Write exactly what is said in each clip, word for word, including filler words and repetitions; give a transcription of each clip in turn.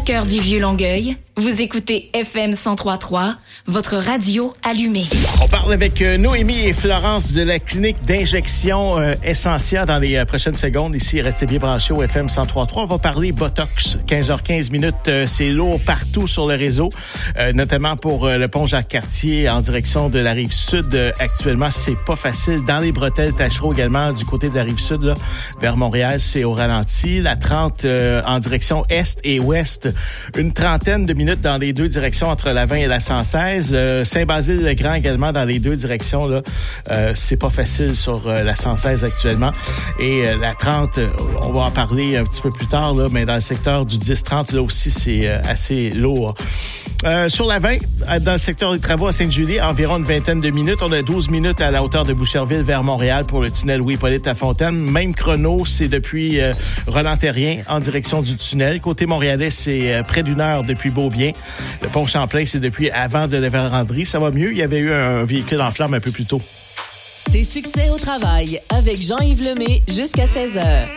cœur du Vieux-Longueuil, vous écoutez F M cent trois virgule trois, votre radio allumée. On parle avec euh, Noémie et Florence de la clinique d'injection euh, Essentia dans les euh, prochaines secondes. Ici, restez bien branchés au F M cent trois virgule trois. On va parler Botox. quinze heures quinze minutes, euh, c'est lourd partout sur le réseau, euh, notamment pour euh, le pont Jacques-Cartier en direction de la Rive-Sud. Euh, actuellement, c'est pas facile. Dans les bretelles Tachereau également, du côté de la Rive-Sud, là, vers Montréal, c'est au ralenti. La trente euh, en direction Est et Ouest, une trentaine de minutes dans les deux directions entre la vingt et la cent seize. Euh, Saint-Basile-le-Grand également dans les deux directions. Là, euh, c'est pas facile sur euh, la cent seize actuellement. Et euh, la trente, euh, on va en parler un petit peu plus tard, là, mais dans le secteur du dix trente, là aussi, c'est euh, assez lourd. Euh, sur la vingt, dans le secteur des travaux à Sainte-Julie, environ une vingtaine de minutes. On a douze minutes à la hauteur de Boucherville vers Montréal pour le tunnel Louis-Hippolyte à Fontaine. Même chrono, c'est depuis euh, Roland-Terrien en direction du tunnel. Côté montréalais, c'est euh, près d'une heure depuis Beaubien. Le pont Champlain, c'est depuis avant de la Vérandrie. Ça va mieux. Il y avait eu un véhicule en flammes un peu plus tôt. Tes succès au travail avec Jean-Yves Lemay jusqu'à seize heures.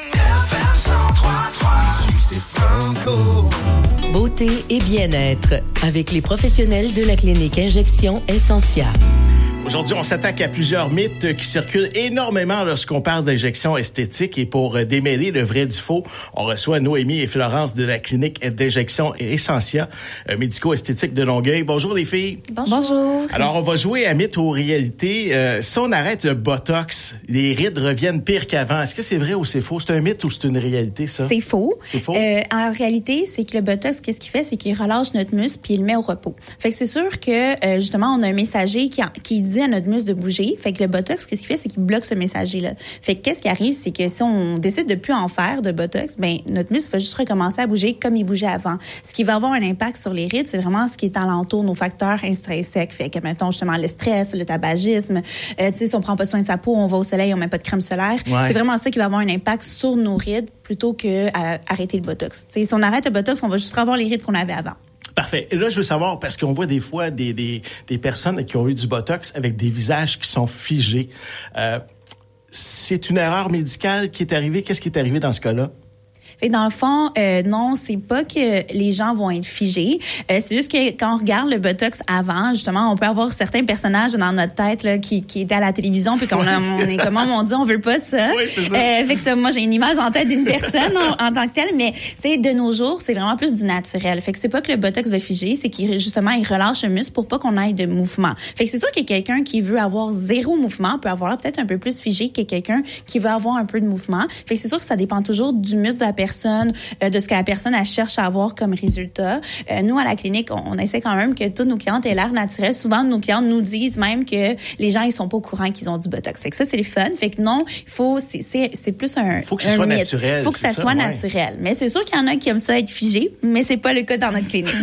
Succès franco. Beauté et bien-être avec les professionnels de la clinique Injection Essentia. Aujourd'hui, on s'attaque à plusieurs mythes qui circulent énormément lorsqu'on parle d'injection esthétique. Et pour démêler le vrai du faux, on reçoit Noémie et Florence de la clinique d'injection Essentia, médico-esthétique de Longueuil. Bonjour les filles. Bonjour. Bonjour. Alors, on va jouer à mythe ou réalité. Euh, si on arrête le Botox, les rides reviennent pire qu'avant. Est-ce que c'est vrai ou c'est faux? C'est un mythe ou c'est une réalité, ça? C'est faux. C'est faux? Euh, en réalité, c'est que le Botox, qu'est-ce qu'il fait? C'est qu'il relâche notre muscle puis il le met au repos. Fait que c'est sûr que, euh, justement, on a un messager qui, qui dit à notre muscle de bouger. Fait que le Botox, qu'est-ce qu'il fait? C'est qu'il bloque ce messager-là. Fait que qu'est-ce qui arrive? C'est que si on décide de plus en faire de Botox, ben notre muscle va juste recommencer à bouger comme il bougeait avant. Ce qui va avoir un impact sur les rides, c'est vraiment ce qui est alentour, nos facteurs intrinsèques. Fait que, mettons, justement, le stress, le tabagisme, euh, tu sais, si on prend pas soin de sa peau, on va au soleil, on met pas de crème solaire. Ouais. C'est vraiment ça qui va avoir un impact sur nos rides plutôt que à arrêter le Botox. Tu sais, si on arrête le Botox, on va juste revoir les rides qu'on avait avant. Parfait. Et là, je veux savoir, parce qu'on voit des fois des, des, des personnes qui ont eu du Botox avec des visages qui sont figés. Euh, c'est une erreur médicale qui est arrivée. Qu'est-ce qui est arrivé dans ce cas-là? Fait que dans le fond, euh, non, c'est pas que les gens vont être figés. Euh, c'est juste que quand on regarde le Botox avant, justement, on peut avoir certains personnages dans notre tête là, qui, qui étaient à la télévision, puis qu'on a, on est comme, oh mon Dieu, on veut pas ça. Oui, c'est ça. Euh, fait que ça, moi, j'ai une image en tête d'une personne en, en tant que telle, mais tu sais, de nos jours, c'est vraiment plus du naturel. Fait que c'est pas que le Botox va figer, c'est qu'il justement, il relâche le muscle pour pas qu'on aille de mouvement. Fait que c'est sûr que quelqu'un qui veut avoir zéro mouvement peut avoir peut-être un peu plus figé que quelqu'un qui veut avoir un peu de mouvement. Fait que c'est sûr que ça dépend toujours du muscle de la personne. Personne, euh, de ce que la personne elle cherche à avoir comme résultat. Euh, nous, à la clinique, on, on essaie quand même que toutes nos clientes aient l'air naturel. Souvent, nos clientes nous disent même que les gens, ils sont pas au courant qu'ils ont du Botox. Fait que ça, c'est le fun. Fait que non, il faut, c'est, c'est, c'est plus un faut que ce soit mythe. naturel. Faut que ça, ça soit ouais. naturel. Mais c'est sûr qu'il y en a qui aiment ça être figé, mais c'est pas le cas dans notre clinique.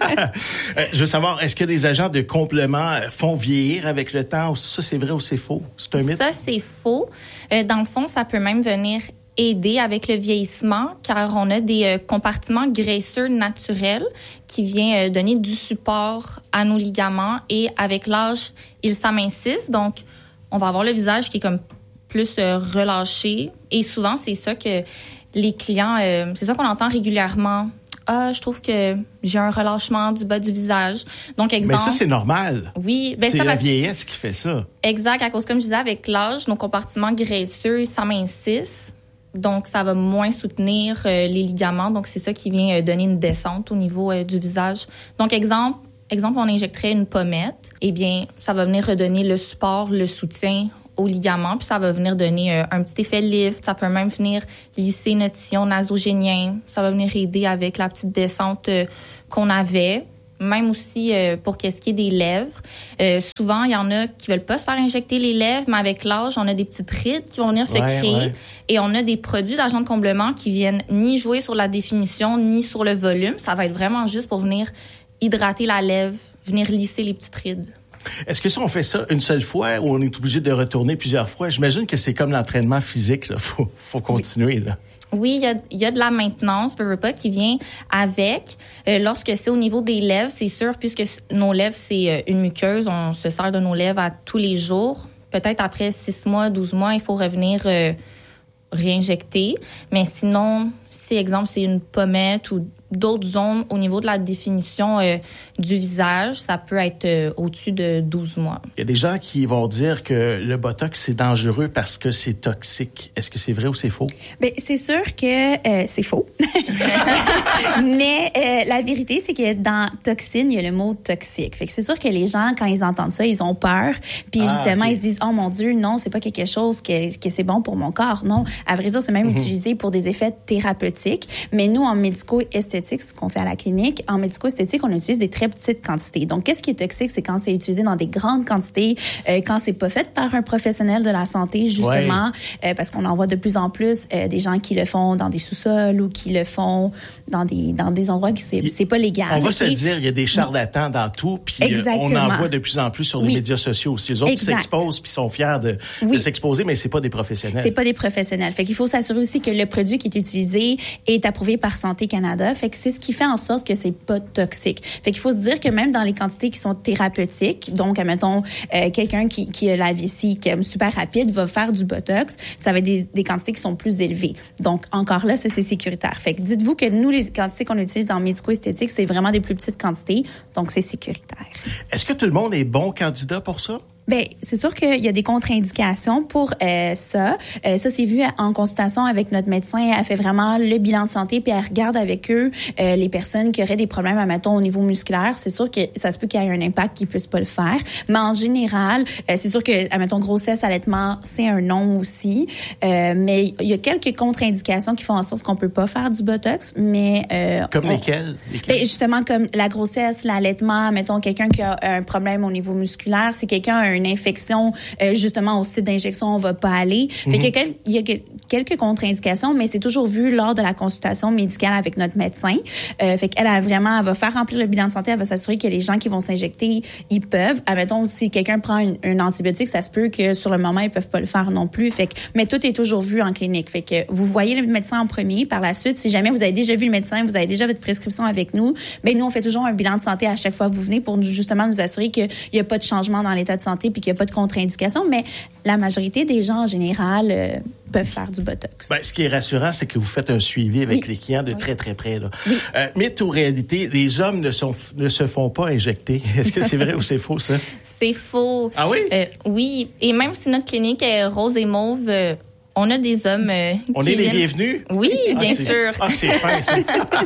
euh, je veux savoir, est-ce que les agents de complément font vieillir avec le temps? Ça, c'est vrai ou c'est faux? C'est un mythe? Ça, c'est faux. Euh, dans le fond, ça peut même venir aider avec le vieillissement, car on a des euh, compartiments graisseux naturels qui viennent euh, donner du support à nos ligaments et avec l'âge, ils s'amincissent. Donc, on va avoir le visage qui est comme plus euh, relâché. Et souvent, c'est ça que les clients, euh, c'est ça qu'on entend régulièrement. Ah, je trouve que j'ai un relâchement du bas du visage. Donc, exemple. Mais ça, c'est normal. Oui. Ben, c'est ça, la parce... vieillesse qui fait ça. Exact. À cause, comme je disais, avec l'âge, nos compartiments graisseux s'amincissent. Donc, ça va moins soutenir euh, les ligaments. Donc, c'est ça qui vient euh, donner une descente au niveau euh, du visage. Donc, exemple, exemple, on injecterait une pommette. Eh bien, ça va venir redonner le support, le soutien aux ligaments. Puis, ça va venir donner euh, un petit effet lift. Ça peut même venir lisser notre sillon nasogénien. Ça va venir aider avec la petite descente euh, qu'on avait. Même aussi euh, pour qu'est-ce qui est des lèvres. Euh, souvent, il y en a qui veulent pas se faire injecter les lèvres, mais avec l'âge, on a des petites rides qui vont venir se ouais, créer. Ouais. Et on a des produits d'agent de comblement qui viennent ni jouer sur la définition, ni sur le volume. Ça va être vraiment juste pour venir hydrater la lèvre, venir lisser les petites rides. Est-ce que ça, on fait ça une seule fois ou on est obligé de retourner plusieurs fois? J'imagine que c'est comme l'entraînement physique, là. Faut, faut continuer, là. Oui, il y a, y a de la maintenance, veux, veux pas, qui vient avec. Euh, lorsque c'est au niveau des lèvres, c'est sûr, puisque nos lèvres, c'est une muqueuse, on se sert de nos lèvres à tous les jours. Peut-être après six mois, douze mois, il faut revenir euh, réinjecter. Mais sinon, si, exemple, c'est une pommette ou d'autres zones au niveau de la définition euh, du visage, ça peut être euh, au-dessus de douze mois. Il y a des gens qui vont dire que le Botox, c'est dangereux parce que c'est toxique. Est-ce que c'est vrai ou c'est faux? Bien, c'est sûr que euh, c'est faux. Mais euh, la vérité, c'est que dans toxine, il y a le mot toxique. Fait que c'est sûr que les gens, quand ils entendent ça, ils ont peur. Puis ah, justement, okay. ils se disent, oh mon Dieu, non, c'est pas quelque chose que, que c'est bon pour mon corps. Non, à vrai dire, c'est même mm-hmm. utilisé pour des effets thérapeutiques. Mais nous, en médico-esthétique, ce qu'on fait à la clinique, en médico-esthétique, on utilise des très petites quantités. Donc, qu'est-ce qui est toxique? C'est quand c'est utilisé dans des grandes quantités, euh, quand c'est pas fait par un professionnel de la santé, justement, ouais. euh, parce qu'on en voit de plus en plus euh, des gens qui le font dans des sous-sols ou qui le font dans des dans des endroits qui c'est, c'est pas légal. On va et, se dire, il y a des charlatans dans tout, puis exactement. on en voit de plus en plus sur les oui. médias sociaux aussi. Les autres exact. s'exposent puis sont fiers de, oui. de s'exposer, mais c'est pas des professionnels. C'est pas des professionnels. Fait qu'il faut s'assurer aussi que le produit qui est utilisé est approuvé par Santé Canada. Fait que c'est ce qui fait en sorte que c'est pas toxique. Fait qu'il faut se dire que même dans les quantités qui sont thérapeutiques, donc admettons euh, quelqu'un qui qui a la vessie qui est super rapide va faire du Botox, ça va être des, des quantités qui sont plus élevées. Donc encore là, ça c'est sécuritaire. Fait que dites-vous que nous les quantités qu'on utilise dans médico-esthétique, c'est vraiment des plus petites quantités, donc c'est sécuritaire. Est-ce que tout le monde est bon candidat pour ça? Ben, c'est sûr qu'il y a des contre-indications pour euh, ça. Euh, ça, c'est vu en consultation avec notre médecin. Elle fait vraiment le bilan de santé, puis elle regarde avec eux euh, les personnes qui auraient des problèmes, admettons, au niveau musculaire. C'est sûr que ça se peut qu'il y ait un impact qu'ils puissent pas le faire. Mais en général, euh, c'est sûr que, admettons, grossesse, allaitement, c'est un non aussi. Euh, mais il y a quelques contre-indications qui font en sorte qu'on peut pas faire du Botox, mais... Euh, comme on, lesquelles? lesquelles? Ben, justement, comme la grossesse, l'allaitement, mettons, quelqu'un qui a un problème au niveau musculaire, si quelqu'un a une infection, euh, justement, au site d'injection, on va pas aller. Mm-hmm. Fait que il y a quelques contre-indications, mais c'est toujours vu lors de la consultation médicale avec notre médecin. Euh, fait qu'elle a vraiment, elle va faire remplir le bilan de santé, elle va s'assurer que les gens qui vont s'injecter, ils peuvent. Admettons, si quelqu'un prend une, un antibiotique, ça se peut que sur le moment, ils peuvent pas le faire non plus. Fait que, mais tout est toujours vu en clinique. Fait que vous voyez le médecin en premier. Par la suite, si jamais vous avez déjà vu le médecin, vous avez déjà votre prescription avec nous, ben nous, on fait toujours un bilan de santé à chaque fois que vous venez pour justement nous assurer qu'il y a pas de changement dans l'état de santé puis qu'il y a pas de contre-indication, mais la majorité des gens en général euh, peuvent faire du Botox. Ben, ce qui est rassurant, c'est que vous faites un suivi avec oui. les clients de oui. très, très près. Là. Oui. Euh, mythe ou réalité, les hommes ne, sont, ne se font pas injecter. Est-ce que c'est vrai ou c'est faux, ça? C'est faux. Ah oui? Euh, oui. Et même si notre clinique est rose et mauve, euh, on a des hommes euh, On qui est viennent... les bienvenus? Oui, bien ah, sûr. Ah, c'est fin, ça.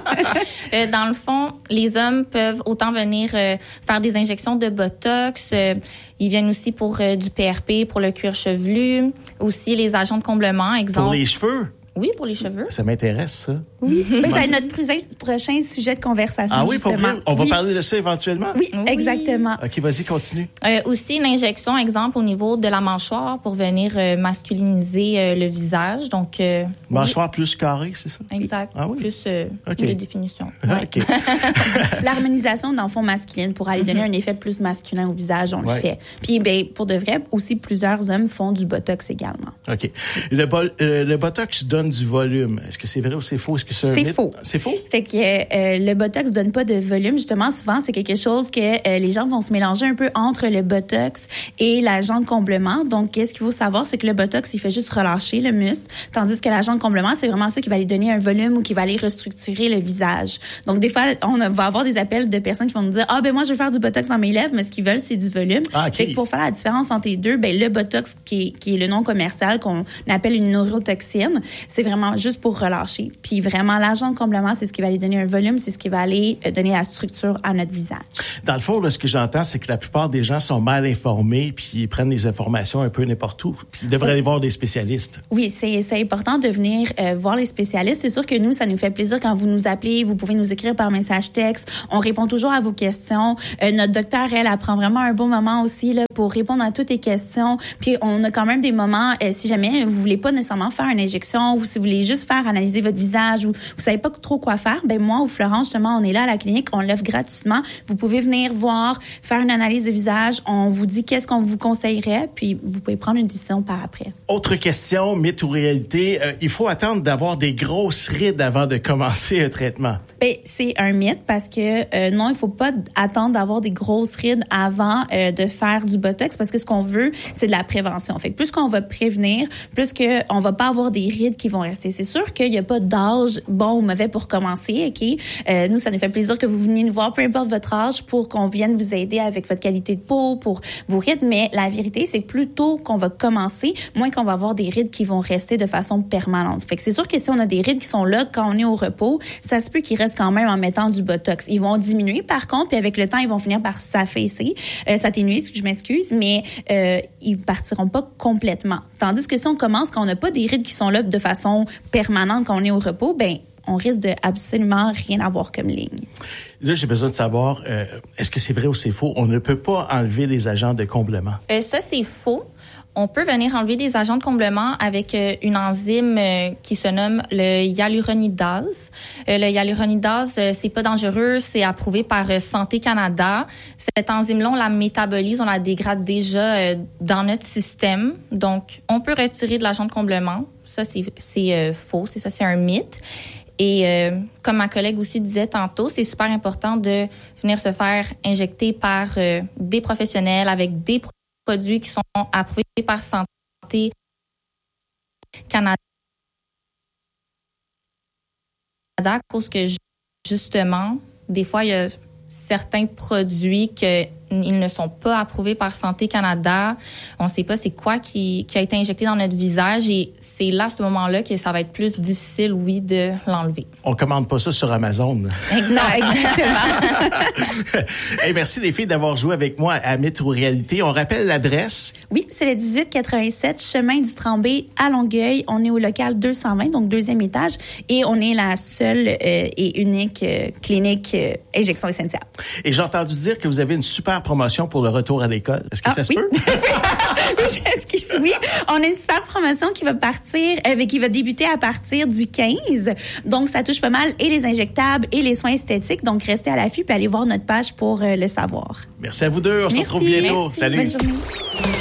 euh, dans le fond, les hommes peuvent autant venir euh, faire des injections de Botox. Euh, ils viennent aussi pour euh, du P R P, pour le cuir chevelu. Aussi les agents de comblement, exemple. Pour les cheveux? Oui, pour les cheveux. Ça m'intéresse, ça. Oui, mais c'est notre prochain sujet de conversation, Ah oui, justement. pour vrai? On va oui. parler de ça éventuellement? Oui, oui. exactement. OK, vas-y, continue. Euh, aussi, une injection, exemple, au niveau de la mâchoire pour venir euh, masculiniser euh, le visage. Donc, euh, mâchoire oui. plus carré, c'est ça? Exact. Ah oui? Plus euh, okay. de définition. Ah, ouais. OK. L'harmonisation, dans le fond, masculine, pour aller donner mm-hmm. un effet plus masculin au visage, on ouais. le fait. Puis, ben, pour de vrai, aussi, plusieurs hommes font du Botox également. OK. Le, bo- euh, le Botox donne du volume. Est-ce que c'est vrai ou c'est faux? Est-ce que c'est un C'est mythe? faux. C'est faux? Fait que euh, le Botox donne pas de volume. Justement, souvent, c'est quelque chose que euh, les gens vont se mélanger un peu entre le Botox et l'agent de comblement. Donc, qu'est-ce qu'il faut savoir, c'est que le Botox, il fait juste relâcher le muscle, tandis que l'agent de comblement, c'est vraiment ça qui va aller donner un volume ou qui va aller restructurer le visage. Donc, des fois, on va avoir des appels de personnes qui vont nous dire « Ah, ben moi, je veux faire du Botox dans mes lèvres », mais ce qu'ils veulent, c'est du volume. Ah, okay. Fait que pour faire la différence entre les deux, ben le Botox, qui est, qui est le nom commercial, qu'on appelle une neurotoxine, c'est vraiment juste pour relâcher. Puis vraiment, l'agent de comblement, c'est ce qui va aller donner un volume, c'est ce qui va aller donner la structure à notre visage. Dans le fond, là, ce que j'entends, c'est que la plupart des gens sont mal informés, puis ils prennent les informations un peu n'importe où. Puis ils devraient oui. aller voir des spécialistes. Oui, c'est, c'est important de venir euh, voir les spécialistes. C'est sûr que nous, ça nous fait plaisir quand vous nous appelez. Vous pouvez nous écrire par message texte. On répond toujours à vos questions. Euh, notre docteur, elle, elle prend vraiment un bon moment aussi là pour répondre à toutes les questions. Puis on a quand même des moments, euh, si jamais vous voulez pas nécessairement faire une injection, ou si vous voulez juste faire analyser votre visage, ou vous savez pas trop quoi faire, ben moi ou Florence, justement, on est là à la clinique, on l'offre gratuitement. Vous pouvez venir voir, faire une analyse de visage. On vous dit qu'est-ce qu'on vous conseillerait, puis vous pouvez prendre une décision par après. Autre question, mythe ou réalité, euh, il faut attendre d'avoir des grosses rides avant de commencer un traitement. Ben, c'est un mythe parce que euh, non, il faut pas attendre d'avoir des grosses rides avant euh, de faire du Botox parce que ce qu'on veut, c'est de la prévention. Fait que plus qu'on va prévenir, plus qu'on va pas avoir des rides qui vont vont rester. C'est sûr qu'il n'y a pas d'âge bon ou mauvais pour commencer, OK? Euh, nous, ça nous fait plaisir que vous veniez nous voir, peu importe votre âge, pour qu'on vienne vous aider avec votre qualité de peau, pour vos rides. Mais la vérité, c'est que plus tôt qu'on va commencer, moins qu'on va avoir des rides qui vont rester de façon permanente. Fait que c'est sûr que si on a des rides qui sont là quand on est au repos, ça se peut qu'ils restent quand même en mettant du Botox. Ils vont diminuer, par contre, puis avec le temps, ils vont finir par s'affaisser, euh, s'atténuer, je m'excuse, mais euh, ils partiront pas complètement. Tandis que si on commence quand on n'a pas des rides qui sont là de façon permanente quand on est au repos, ben on risque de absolument rien avoir comme ligne. Là, j'ai besoin de savoir, euh, est-ce que c'est vrai ou c'est faux? On ne peut pas enlever les agents de comblement. Euh, ça, c'est faux. On peut venir enlever des agents de comblement avec euh, une enzyme euh, qui se nomme le hyaluronidase. Euh, le hyaluronidase, euh, c'est pas dangereux, c'est approuvé par euh, Santé Canada. Cette enzyme-là, on la métabolise, on la dégrade déjà euh, dans notre système. Donc, on peut retirer de l'agent de comblement. Ça, c'est, c'est euh, faux, c'est ça, c'est un mythe. Et euh, comme ma collègue aussi disait tantôt, c'est super important de venir se faire injecter par euh, des professionnels avec des produits qui sont approuvés par Santé Canada, à cause que justement, des fois, il y a certains produits qu'ils ne sont pas approuvés par Santé Canada. On ne sait pas c'est quoi qui, qui a été injecté dans notre visage et c'est là, à ce moment-là, que ça va être plus difficile, oui, de l'enlever. On commande pas ça sur Amazon. Exact, exactement. Hey, merci les filles d'avoir joué avec moi à Mythe ou Réalité. On rappelle l'adresse. Oui, c'est le dix-huit quatre-vingt-sept chemin du Tremblay à Longueuil. On est au local deux cent vingt, donc deuxième étage, et on est la seule euh, et unique euh, clinique euh, injection S N C A. Et j'ai entendu dire que vous avez une super promotion pour le retour à l'école. Est-ce que ah, ça se oui? peut? Excuse, oui. On a une super promotion qui va partir, euh, qui va débuter à partir du quinze. Donc, ça touche pas mal et les injectables et les soins esthétiques. Donc, restez à l'affût et allez voir notre page pour euh, le savoir. Merci à vous deux. On Merci. se retrouve bientôt. Merci. Salut. Bonne journée.